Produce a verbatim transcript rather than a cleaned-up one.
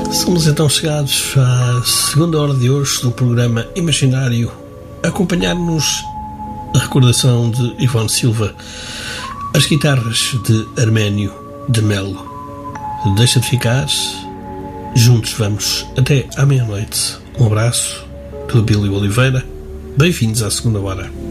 Somos então chegados à segunda hora de hoje do programa Imaginário. Acompanhar-nos a recordação de Ivone Silva, as guitarras de Arménio de Melo. Deixa de ficar, juntos vamos até à meia-noite. Um abraço do Abílio Oliveira, bem-vindos à segunda hora.